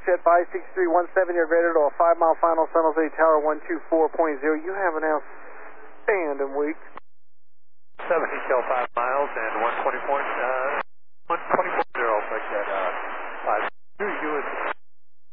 at 56317, you're graded to a 5-mile final, San Jose Tower 124.0. You have an outstanding week. 70 kill 5 miles and 120 points.